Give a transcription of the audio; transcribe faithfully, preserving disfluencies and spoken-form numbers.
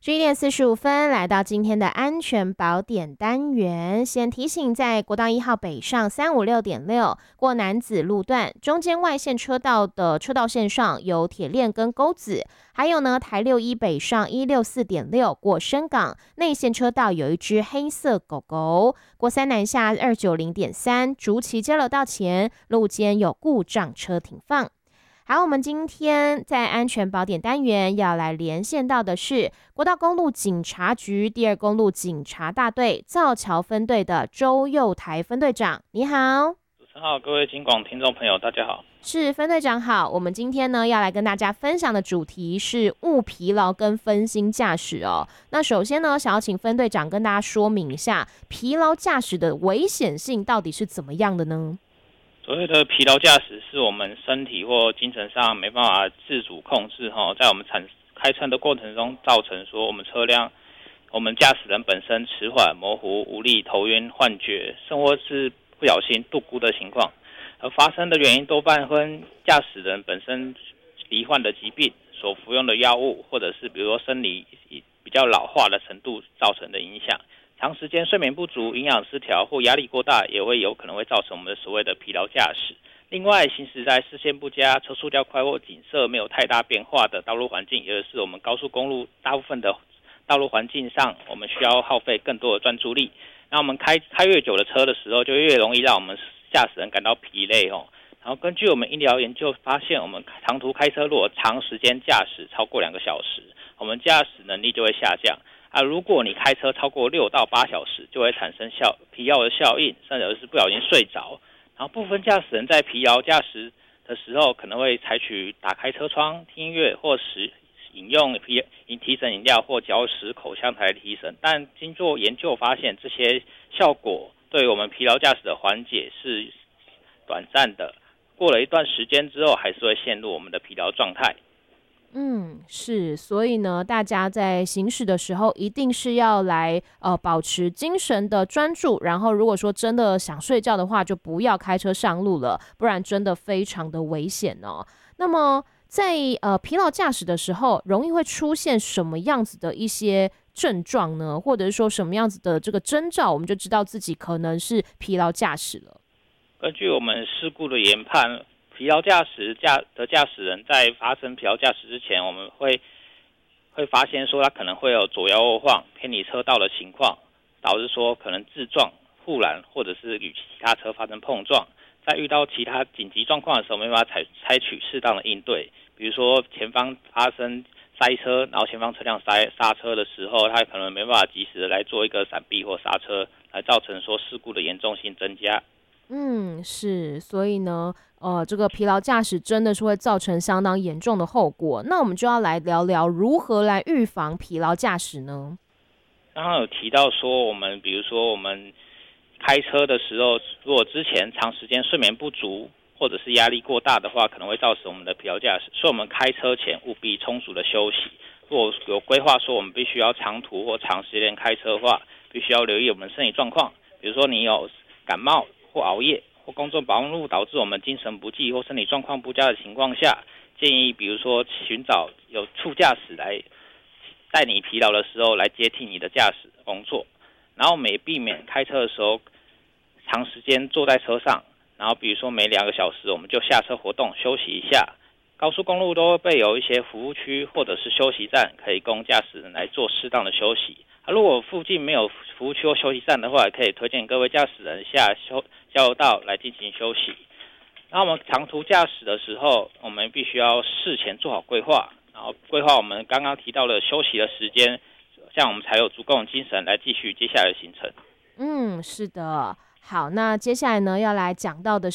十一点四十五分，来到今天的安全宝典单元。先提醒，在国道一号北上三五六点六过楠梓路段，中间外线车道的车道线上有铁链跟钩子。还有呢，台六一北上一六四点六过深港内线车道有一只黑色狗狗。过三南下二九零点三竹崎交流道前路肩有故障车停放。好，我们今天在安全宝典单元要来连线到的是国道公路警察局第二公路警察大队造桥分队的周佑台分队长，你好。 主持人好，各位警广听众朋友，大家好。 是分队长好，我们今天呢要来跟大家分享的主题是误疲劳跟分心驾驶哦。那首先呢，想要请分队长跟大家说明一下疲劳驾驶的危险性到底是怎么样的呢？ 所谓的疲劳驾驶是我们身体或精神上没办法自主控制，在我们产开车的过程中造成说我们车辆我们驾驶人本身迟缓、模糊、无力、头晕、幻觉，甚或是不小心度孤的情况，而发生的原因多半跟驾驶人本身罹患的疾病、所服用的药物，或者是比如说生理比较老化的程度造成的影响。长时间睡眠不足、营养失调或压力过大，也会有可能会造成我们的所谓的疲劳驾驶。另外，行驶在视线不佳、车速较快或景色没有太大变化的道路环境，也就是我们高速公路大部分的道路环境上，我们需要耗费更多的专注力。那我们开开越久的车的时候，就越容易让我们驾驶人感到疲累哦。然后根据我们医疗研究发现，我们长途开车如果长时间驾驶超过两个小时，我们驾驶能力就会下降。啊，如果你开车超过六到八小时，就会产生效疲劳的效应，甚至是不小心睡着。然后部分驾驶人在疲劳驾驶的时候，可能会采取打开车窗、听音乐或食饮用提提神饮料或嚼食口香糖来提神。但经过研究发现，这些效果对我们疲劳驾驶的缓解是短暂的，过了一段时间之后，还是会陷入我们的疲劳状态。 嗯，是，所以呢，大家在行驶的时候一定是要来呃保持精神的专注，然后如果说真的想睡觉的话，就不要开车上路了，不然真的非常的危险哦。那么在呃疲劳驾驶的时候，容易会出现什么样子的一些症状呢？或者是说什么样子的这个征兆，我们就知道自己可能是疲劳驾驶了。 根据我们事故的研判，疲劳驾驶驾的驾驶人在发生疲劳驾驶之前，我们会会发现说他可能会有左摇右晃、偏离车道的情况，导致说可能自撞、护栏或者是与其他车发生碰撞。在遇到其他紧急状况的时候，没办法采采取适当的应对，比如说前方发生塞车，然后前方车辆塞刹车的时候，他可能没办法及时的来做一个闪避或刹车，来造成说事故的严重性增加。 嗯，是，所以呢，呃，这个疲劳驾驶真的是会造成相当严重的后果。那我们就要来聊聊如何来预防疲劳驾驶呢？ 刚刚有提到说，我们比如说我们开车的时候，如果之前长时间睡眠不足或者是压力过大的话，可能会造成我们的疲劳驾驶。所以我们开车前务必充足的休息。如果有规划说我们必须要长途或长时间开车的话，必须要留意我们身体状况，比如说你有感冒或熬夜或工作忙碌导致我们精神不济或身体状况不佳的情况下，建议比如说寻找有副驾驶来在你疲劳的时候来接替你的驾驶工作。然后我们也避免开车的时候长时间坐在车上，然后比如说每两个小时我们就下车活动休息一下。高速公路都会备有一些服务区或者是休息站，可以供驾驶人来做适当的休息。啊、如果附近没有服务区或休息站的话，也可以推荐各位驾驶人下休交流道来进行休息。然后我们长途驾驶的时候，我们必须要事前做好规划，然后规划我们刚刚提到的休息的时间，这样我们才有足够的精神来继续接下来的行程。 嗯，是的。好，那接下来呢，要来讲到的